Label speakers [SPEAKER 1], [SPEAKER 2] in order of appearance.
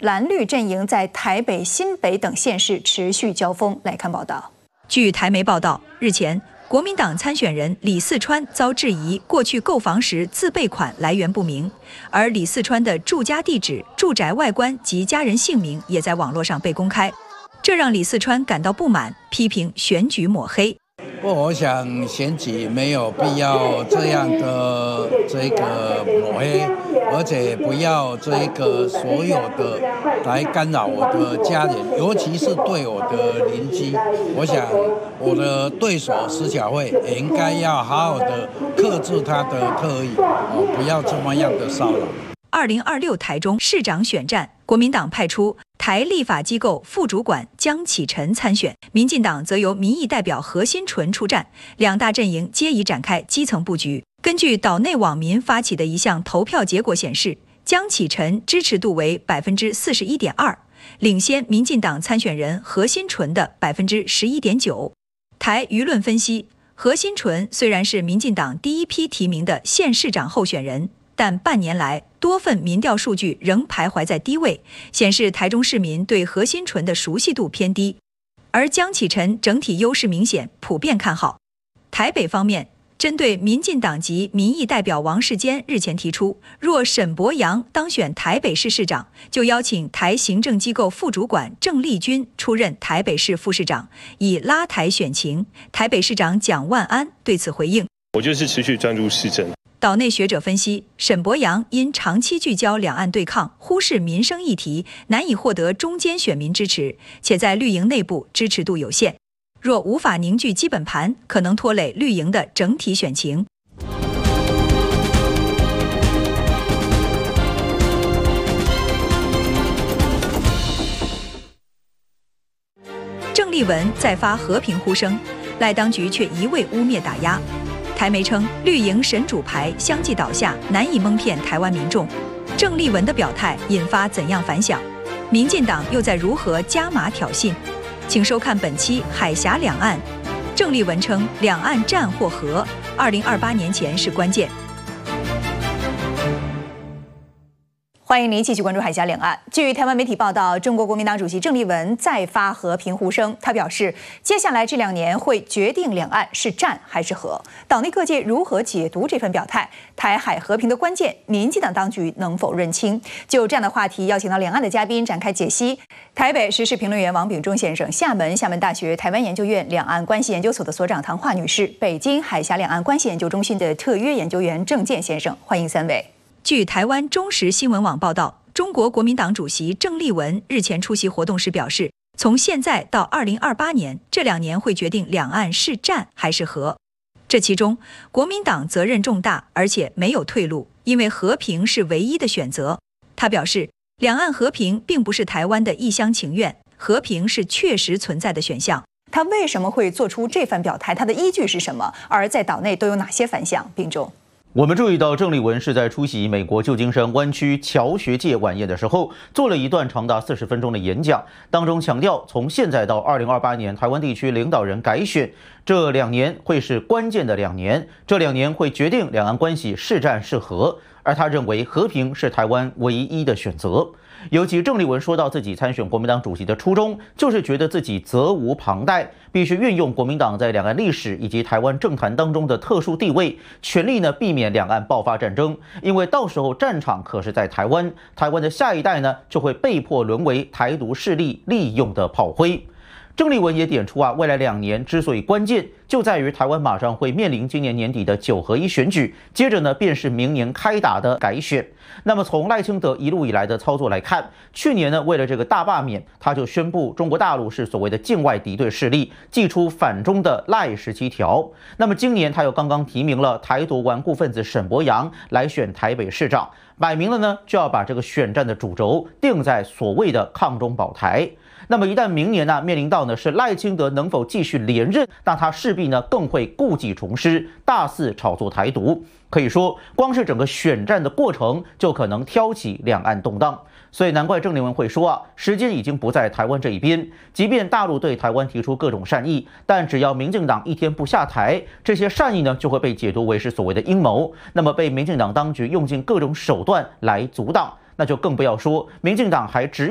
[SPEAKER 1] 蓝绿阵营在台北、新北等县市持续交锋。来看报道。
[SPEAKER 2] 据台媒报道，日前，国民党参选人李四川遭质疑过去购房时自备款来源不明，而李四川的住家地址、住宅外观及家人姓名也在网络上被公开，这让李四川感到不满，批评选举抹黑。
[SPEAKER 3] 我想选举没有必要这样的抹黑，而且不要所有的来干扰我的家人，尤其是对我的邻居。我想我的对手施巧慧也应该要好好的克制他的特意，不要这么样的骚扰。
[SPEAKER 2] 2026台中市长选战，国民党派出台立法机构副主管江启臣参选，民进党则由民意代表何新纯出战，两大阵营皆已展开基层布局。根据岛内网民发起的一项投票结果显示，江启臣支持度为41.2%，领先民进党参选人何新纯的11.9%。台舆论分析，何新纯虽然是民进党第一批提名的县市长候选人，但半年来多份民调数据仍徘徊在低位，显示台中市民对何新纯的熟悉度偏低。而江启臣整体优势明显，普遍看好。台北方面，针对民进党籍民意代表王世坚日前提出，若沈伯洋当选台北市市长，就邀请台行政机构副主管郑丽君出任台北市副市长，以拉台选情。台北市长蒋万安对此回应：
[SPEAKER 4] 我就是持续专注市政。
[SPEAKER 2] 岛内学者分析，沈伯洋因长期聚焦两岸对抗，忽视民生议题，难以获得中间选民支持，且在绿营内部支持度有限。若无法凝聚基本盘，可能拖累绿营的整体选情。郑丽文再发和平呼声，赖当局却一味污蔑打压。台媒称，绿营神主牌相继倒下，难以蒙骗台湾民众。郑丽文的表态引发怎样反响？民进党又在如何加码挑衅？请收看本期《海峡两岸》。郑丽文称，两岸战或和，2028年前是关键。
[SPEAKER 1] 欢迎您继续关注海峡两岸。据台湾媒体报道，中国国民党主席郑丽文再发和平呼声。他表示，接下来这2年会决定两岸是战还是和。岛内各界如何解读这份表态？台海和平的关键，民进党当局能否认清？就这样的话题，邀请到两岸的嘉宾展开解析。台北时事评论员王炳忠先生，厦门大学台湾研究院两岸关系研究所的所长唐华女士，北京海峡两岸关系研究中心的特约研究员郑健先生，欢迎3位。
[SPEAKER 2] 据台湾中时新闻网报道，中国国民党主席郑丽文日前出席活动时表示，从现在到2028年，这2年会决定两岸是战还是和。这其中，国民党责任重大，而且没有退路，因为和平是唯一的选择。他表示，两岸和平并不是台湾的一厢情愿，和平是确实存在的选项。
[SPEAKER 1] 他为什么会做出这番表态？他的依据是什么？而在岛内都有哪些反响？并中。
[SPEAKER 5] 我们注意到，郑丽文是在出席美国旧金山湾区侨学界晚宴的时候，做了一段长达40分钟的演讲，当中强调，从现在到2028年，台湾地区领导人改选，这2年会是关键的2年，这2年会决定两岸关系是战是和，而他认为和平是台湾唯一的选择。尤其郑丽文说到自己参选国民党主席的初衷，就是觉得自己责无旁贷，必须运用国民党在两岸历史以及台湾政坛当中的特殊地位，全力避免两岸爆发战争，因为到时候战场可是在台湾，台湾的下一代就会被迫沦为台独势力利用的炮灰。郑丽文也点出未来2年之所以关键，就在于台湾马上会面临今年年底的9合1选举，接着便是明年开打的改选。那么从赖清德一路以来的操作来看，去年为了这个大罢免，他就宣布中国大陆是所谓的境外敌对势力，祭出反中的赖17条。那么今年他又刚刚提名了台独顽固分子沈伯洋来选台北市长，摆明了就要把这个选战的主轴定在所谓的抗中保台。那么一旦明年面临到是赖清德能否继续连任，那他势必更会故技重施，大肆炒作台独。可以说，光是整个选战的过程就可能挑起两岸动荡。所以难怪郑丽文会说时间已经不在台湾这一边。即便大陆对台湾提出各种善意，但只要民进党一天不下台，这些善意就会被解读为是所谓的阴谋，那么被民进党当局用尽各种手段来阻挡。那就更不要说民进党还只